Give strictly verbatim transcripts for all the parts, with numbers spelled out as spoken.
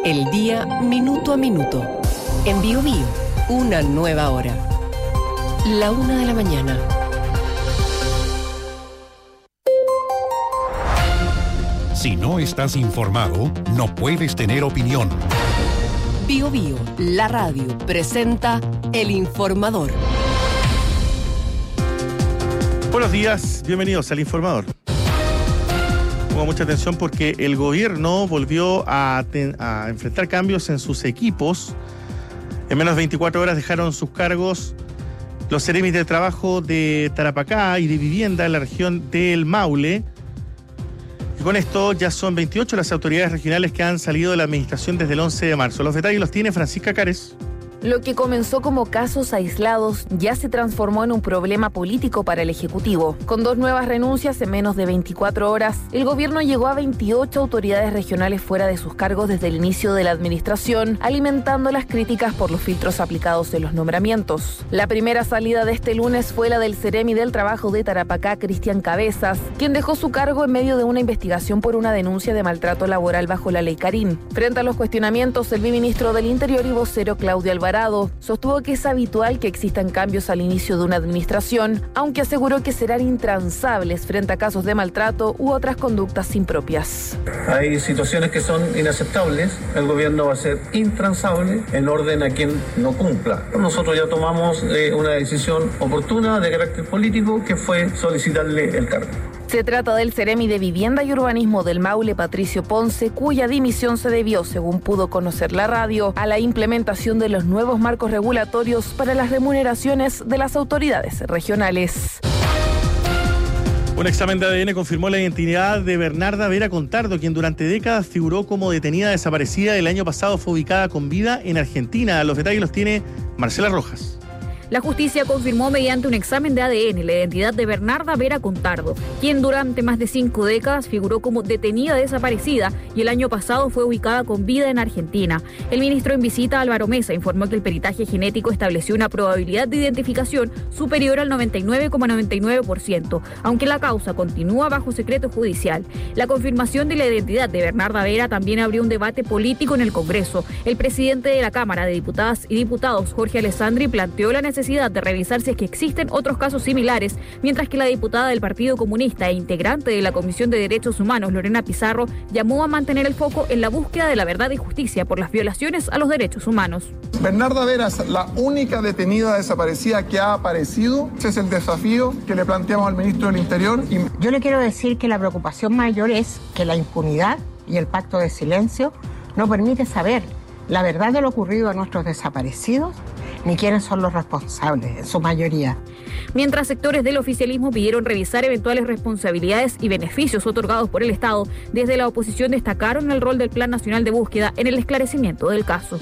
El día minuto a minuto. En Bio Bio, una nueva hora. La una de la mañana. Si no estás informado, no puedes tener opinión. Bio Bio, la radio, presenta El Informador. Buenos días, bienvenidos al Informador. Pongo mucha atención porque el gobierno volvió a, ten, a enfrentar cambios en sus equipos. En menos de veinticuatro horas dejaron sus cargos los seremis de trabajo de Tarapacá y de vivienda en la región del Maule. Y con esto ya son veintiocho las autoridades regionales que han salido de la administración desde el once de marzo. Los detalles los tiene Francisca Cares. Lo que comenzó como casos aislados ya se transformó en un problema político para el Ejecutivo. Con dos nuevas renuncias en menos de veinticuatro horas, el gobierno llegó a veintiocho autoridades regionales fuera de sus cargos desde el inicio de la administración, alimentando las críticas por los filtros aplicados en los nombramientos. La primera salida de este lunes fue la del Ceremi del Trabajo de Tarapacá, Cristian Cabezas, quien dejó su cargo en medio de una investigación por una denuncia de maltrato laboral bajo la ley Carín. Frente a los cuestionamientos, el viceministro del Interior y vocero Claudio Alvarado sostuvo que es habitual que existan cambios al inicio de una administración, aunque aseguró que serán intransables frente a casos de maltrato u otras conductas impropias. Hay situaciones que son inaceptables, el gobierno va a ser intransable en orden a quien no cumpla. Nosotros ya tomamos eh, una decisión oportuna de carácter político que fue solicitarle el cargo. Se trata del Ceremi de Vivienda y Urbanismo del Maule, Patricio Ponce, cuya dimisión se debió, según pudo conocer la radio, a la implementación de los nuevos marcos regulatorios para las remuneraciones de las autoridades regionales. Un examen de A D N confirmó la identidad de Bernarda Vera Contardo, quien durante décadas figuró como detenida desaparecida. El año pasado fue ubicada con vida en Argentina. Los detalles los tiene Marcela Rojas. La justicia confirmó mediante un examen de A D N la identidad de Bernarda Vera Contardo, quien durante más de cinco décadas figuró como detenida desaparecida y el año pasado fue ubicada con vida en Argentina. El ministro en visita, Álvaro Mesa, informó que el peritaje genético estableció una probabilidad de identificación superior al noventa y nueve coma noventa y nueve por ciento, aunque la causa continúa bajo secreto judicial. La confirmación de la identidad de Bernarda Vera también abrió un debate político en el Congreso. El presidente de la Cámara de Diputadas y Diputados, Jorge Alessandri, planteó la necesidad necesidad de revisar si es que existen otros casos similares, mientras que la diputada del Partido Comunista e integrante de la Comisión de Derechos Humanos, Lorena Pizarro, llamó a mantener el foco en la búsqueda de la verdad y justicia por las violaciones a los derechos humanos. Bernarda Vera es la única detenida desaparecida que ha aparecido. Ese es el desafío que le planteamos al ministro del Interior. Y... Yo le quiero decir que la preocupación mayor es que la impunidad y el pacto de silencio no permite saber la verdad de lo ocurrido a nuestros desaparecidos, ni quiénes son los responsables, en su mayoría. Mientras sectores del oficialismo pidieron revisar eventuales responsabilidades y beneficios otorgados por el Estado, desde la oposición destacaron el rol del Plan Nacional de Búsqueda en el esclarecimiento del caso.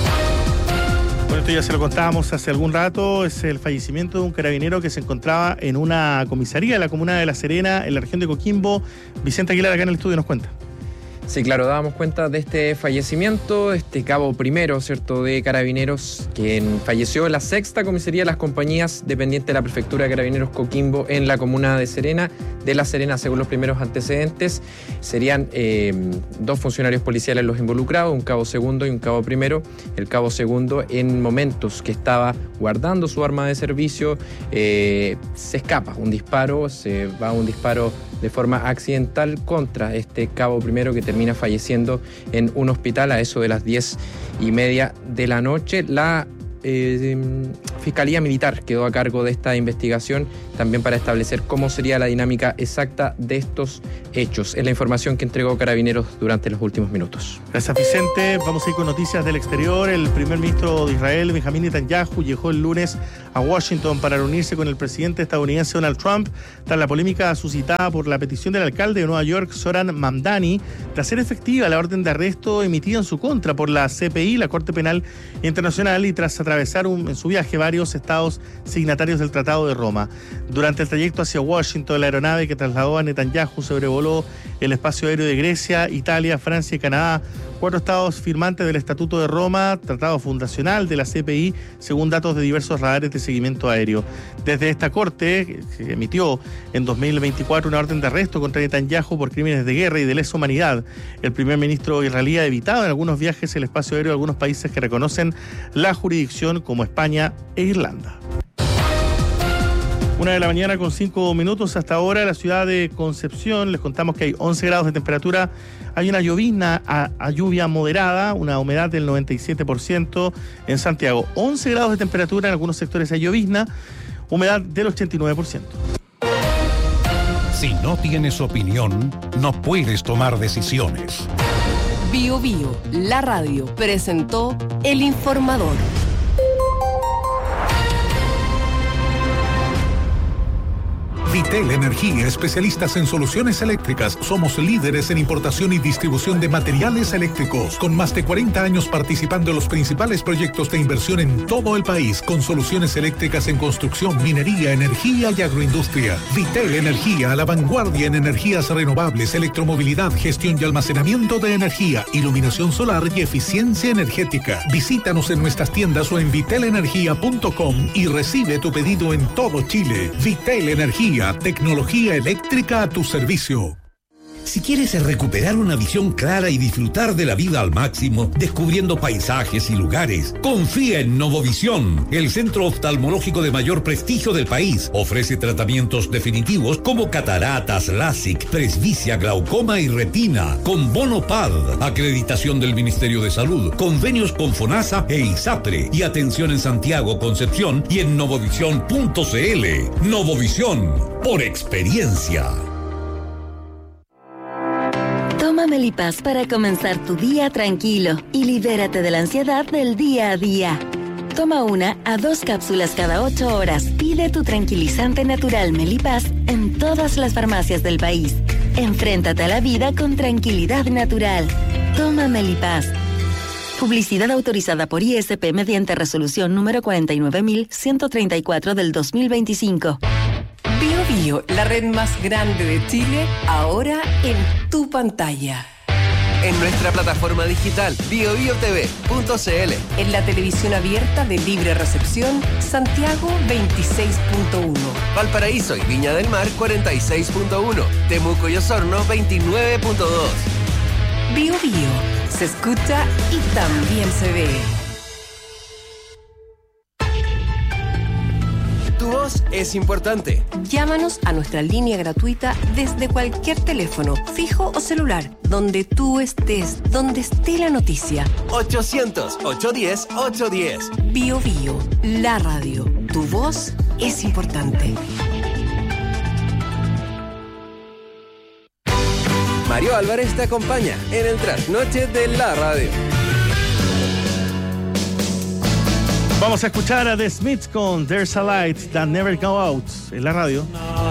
Bueno, esto ya se lo contábamos hace algún rato, es el fallecimiento de un carabinero que se encontraba en una comisaría de la comuna de La Serena, en la región de Coquimbo. Vicente Aguilar, acá en el estudio, nos cuenta. Sí, claro, dábamos cuenta de este fallecimiento, este cabo primero, ¿cierto?, de Carabineros, quien falleció en la sexta comisaría de las compañías dependientes de la Prefectura de Carabineros Coquimbo en la comuna de Serena, de La Serena, según los primeros antecedentes. Serían eh, dos funcionarios policiales los involucrados, un cabo segundo y un cabo primero. El cabo segundo, en momentos que estaba guardando su arma de servicio, eh, se escapa un disparo, se va un disparo de forma accidental contra este cabo primero, que termina falleciendo en un hospital a eso de las diez y media de la noche. La eh, Fiscalía Militar quedó a cargo de esta investigación también para establecer cómo sería la dinámica exacta de estos hechos. Es la información que entregó Carabineros durante los últimos minutos. Gracias, Vicente. Vamos a ir con noticias del exterior. El primer ministro de Israel, Benjamín Netanyahu, llegó el lunes a Washington para reunirse con el presidente estadounidense Donald Trump tras la polémica suscitada por la petición del alcalde de Nueva York, Zohran Mamdani, de hacer efectiva la orden de arresto emitida en su contra por la C P I, la Corte Penal Internacional, y tras atravesar un, en su viaje varios estados signatarios del Tratado de Roma. Durante el trayecto hacia Washington, la aeronave que trasladó a Netanyahu sobrevoló el espacio aéreo de Grecia, Italia, Francia y Canadá, cuatro estados firmantes del Estatuto de Roma, tratado fundacional de la C P I, según datos de diversos radares de seguimiento aéreo. Desde esta corte, que emitió en dos mil veinticuatro una orden de arresto contra Netanyahu por crímenes de guerra y de lesa humanidad, el primer ministro israelí ha evitado en algunos viajes el espacio aéreo de algunos países que reconocen la jurisdicción, como España e Irlanda. Una de la mañana con cinco minutos. Hasta ahora, la ciudad de Concepción, les contamos que hay once grados de temperatura, hay una llovizna a, a lluvia moderada, una humedad del noventa y siete por ciento en Santiago. once grados de temperatura, en algunos sectores hay llovizna, humedad del ochenta y nueve por ciento. Si no tienes opinión, no puedes tomar decisiones. Bio Bio, la radio, presentó El Informador. Vitel Energía, especialistas en soluciones eléctricas. Somos líderes en importación y distribución de materiales eléctricos, con más de cuarenta años participando en los principales proyectos de inversión en todo el país, con soluciones eléctricas en construcción, minería, energía y agroindustria. Vitel Energía, a la vanguardia en energías renovables, electromovilidad, gestión y almacenamiento de energía, iluminación solar y eficiencia energética. Visítanos en nuestras tiendas o en vitel energía punto com y recibe tu pedido en todo Chile. Vitel Energía, tecnología eléctrica a tu servicio. Si quieres recuperar una visión clara y disfrutar de la vida al máximo, descubriendo paisajes y lugares, confía en Novovisión, el centro oftalmológico de mayor prestigio del país. Ofrece tratamientos definitivos como cataratas, LASIK, presbicia, glaucoma y retina, con bono P A D, acreditación del Ministerio de Salud, convenios con FONASA e ISAPRE, y atención en Santiago, Concepción y en novovisión punto c l. Novovisión, por experiencia. Toma Melipaz para comenzar tu día tranquilo y libérate de la ansiedad del día a día. Toma una a dos cápsulas cada ocho horas. Pide tu tranquilizante natural Melipaz en todas las farmacias del país. Enfréntate a la vida con tranquilidad natural. Toma Melipaz. Publicidad autorizada por I S P mediante resolución número cuarenta y nueve mil ciento treinta y cuatro del dos mil veinticinco. Bio Bio, la red más grande de Chile, ahora en tu pantalla. En nuestra plataforma digital bio bio t v punto c l. En la televisión abierta de libre recepción, Santiago veintiséis punto uno. Valparaíso y Viña del Mar cuarenta y seis punto uno. Temuco y Osorno veintinueve punto dos. Bio Bio, se escucha y también se ve. Tu voz es importante. Llámanos a nuestra línea gratuita desde cualquier teléfono, fijo o celular, donde tú estés, donde esté la noticia. ochocientos, ochocientos diez, ochocientos diez. Bio Bio, la radio. Tu voz es importante. Mario Álvarez te acompaña en el trasnoche de la radio. Vamos a escuchar a The Smiths con There's a Light That Never Go Out en la radio.